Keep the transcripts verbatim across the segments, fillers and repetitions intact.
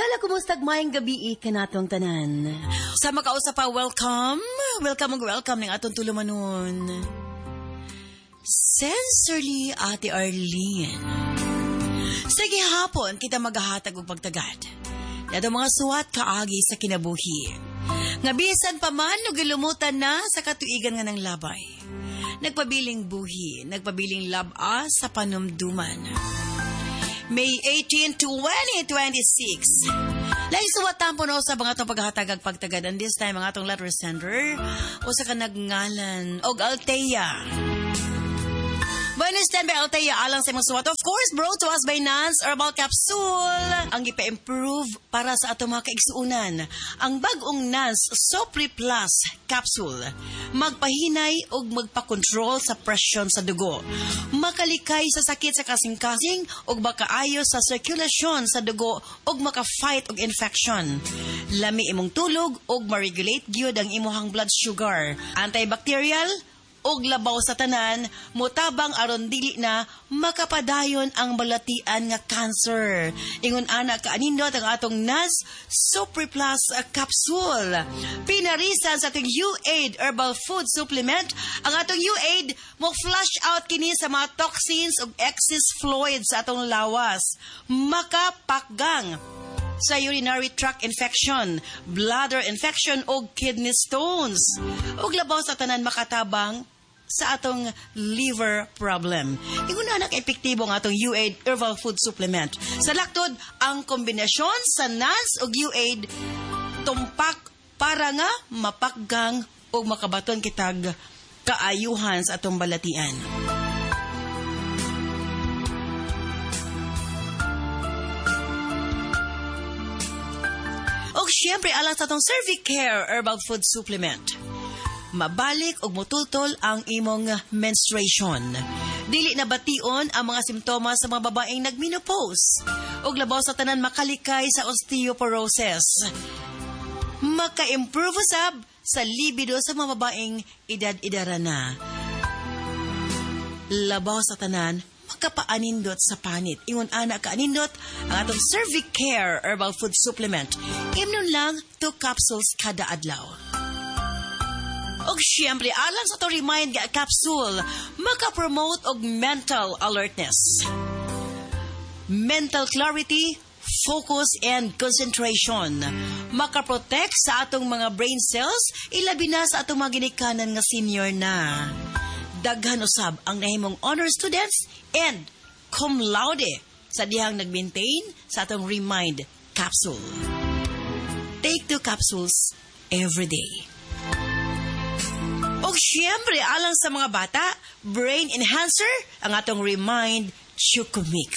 Higala kumustag mayang gabi kanatong tanan. Sa makausap pa, welcome. Welcome ug welcome ning atong tulumanon. Sincerely, Ate Arlene. Sige hapon, kita maghahatag og pagtagad. Dado mga suwat kaagi sa kinabuhi. Nga bisan pa man ug gilumutan na sa katuigan nga ng labay. Nagpabiling buhi, nagpabiling lab-a sa panumduman. May eighteenth, twenty twenty-six. Lain suwat tampo no sa mga itong paghatagag pagtagad. And this time, mga itong letter sender o sa kanagngalan og Althea. Buenos stand by Althea alang sa mga suwat. Of course, brought to us by Nance Herbal Capsule. Ang ipa-improve para sa atong mga kaigsuunan. Ang bagong Nance Sopri Plus Capsule. Magpahinay o magpakontrol sa presyon sa dugo. Makalikay sa sakit sa kasing-kasing o makaayo sa circulation sa dugo o maka-fight og infection. Lami imong tulog o ma-regulate gyud ang imuhang blood sugar. Antibacterial og labaw sa tanan, mutabang aron dili na makapadayon ang balatian nga cancer. Ingon ana kaanindot ang atong Nance Super Plus Capsule. Pinarisan sa ating U-Aid Herbal Food Supplement, ang atong U-Aid mo flush out kini sa mga toxins ug excess fluid sa atong lawas. Makapakgang sa urinary tract infection, bladder infection o kidney stones. Ug labaw sa tanan makatabang sa atong liver problem. Ingon anak epektibo ang atong U-Aid Herbal Food Supplement. Sa laktod, ang kombinasyon sa Nance ug U-Aid tumpak para nga mapakgang o makabaton kitag kaayuhan sa atong balatian. O syempre, alang sa itong Cervicare Herbal Food Supplement. Mabalik og mutultol ang imong menstruation. Dili na bation ang mga simptomas sa mga babaeng nagmenopause. Og labaw sa tanan makalikay sa osteoporosis. Maka-improve usab sa libido sa mga babaeng edad-edara na. Labaw sa tanan makapaanindot sa panit. Ingon ana kaanindot ang atong Cervicare Herbal Food Supplement. Imnon lang two capsules kada adlaw. Og syempre, alang sa to remind nga capsule, maka-promote og mental alertness. Mental clarity, focus, and concentration. Maka-protect sa atong mga brain cells, ilabi na sa atong mga ginikanan nga senior na. Daghan usab ang nahimong honor students and cum laude sa dihang nag-maintain sa atong remind capsule. Take two capsules every day. O syempre, alang sa mga bata, brain enhancer, ang atong Remind Choco Mix.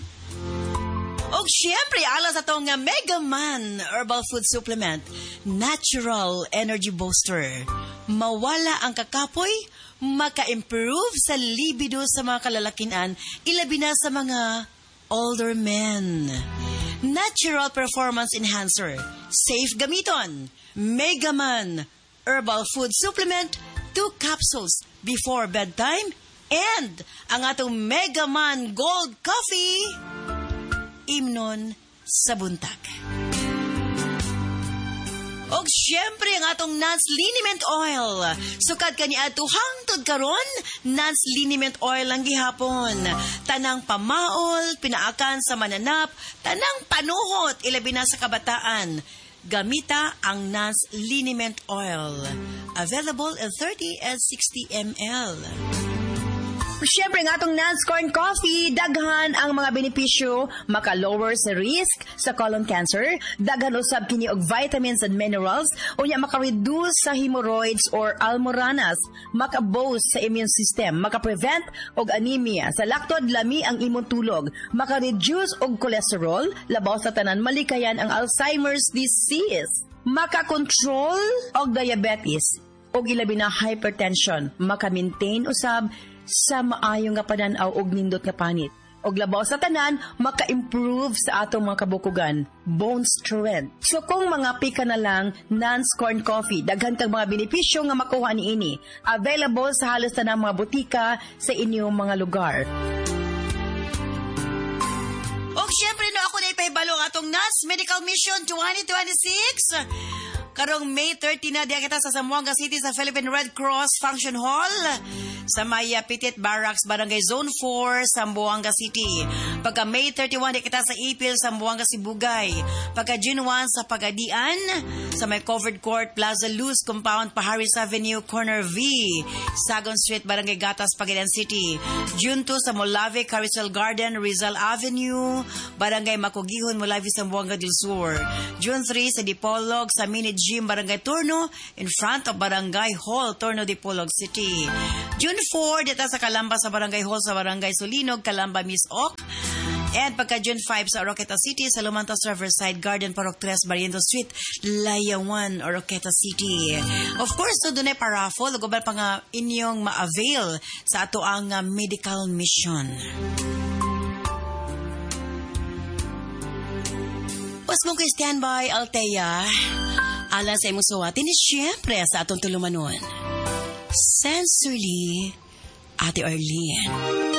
O syempre, alang sa itong Mega Man Herbal Food Supplement, Natural Energy Booster. Mawala ang kakapoy, maka-improve sa libido sa mga kalalakinan, ilabi na sa mga older men. Natural Performance Enhancer, safe gamiton, Mega Man Herbal Food Supplement, two capsules before bedtime, and ang atong Mega Man Gold Coffee, imnon sa buntag. Og syempre ang atong Nance Liniment Oil. Sukad kani ato hangtod karon, Nance Liniment Oil ang gihapon. Tanang pamaol, pinaakan sa mananap, tanang panuhot, ilabi na sa kabataan. Gamita ang Nance Liniment Oil. Available in thirty and sixty milliliters. Siyempre nga itong Nance Corn Coffee, daghan ang mga benepisyo, maka-lower sa risk sa colon cancer, daghan usab kini og vitamins and minerals, unya maka-reduce sa hemorrhoids or almoranas, maka-boost sa immune system, maka-prevent og anemia, sa laktod lami ang imong tulog, maka-reduce og cholesterol, labaw sa tanan malikayan ang Alzheimer's disease, maka-control og diabetes, og ilabi na hypertension, maka-maintain usab sa maayo nga pananaw og nindot nga panit. Og labaw sa tanan, maka-improve sa atong mga kabukugan, bone strength. So kung mga pika na lang, Nance Corn Coffee, daghan kang mga benepisyo nga makuha niini. Available sa halos tanang mga butika sa inyong mga lugar. Og syempre no, ako na ipahibalo ang atong Nuts Medical Mission twenty twenty-six. Karong May thirty na diya kita sa Zamboanga City sa Philippine Red Cross Function Hall sa Maya Pitit Barracks, Barangay Zone four, Zamboanga City. Pagka May thirty-one diya kita sa Ipil, Zamboanga, Sibugay. Pagka June one sa Pagadian, sa may Covered Court, Plaza Luz Compound, Paharis Avenue, Corner V, Sagon Street, Barangay Gatas, Pagadian City. June two sa Molave, Carousel Garden, Rizal Avenue, Barangay Makugihon, Molave, Zamboanga del Sur. June three sa Dipolog, sa Mini Gym, Barangay Torno, in front of Barangay Hall, Torno, Dipolog City. June four, dito sa Calamba, sa Barangay Hall, sa Barangay Sulinog, Calamba, Miss Ok. And pagka June five sa Oroqueta City, sa Lumantas Riverside Garden, Parok three, Barriento Street, Layawan, Oroqueta City. Of course, so doon ay paraffol, gubal pa nga inyong ma-avail sa ato ang uh, medical mission. Pas mong kay standby, Althea, alang sa imong suwatin, siyempre sa atong tulumanon. Sincerely, Ate Arlene.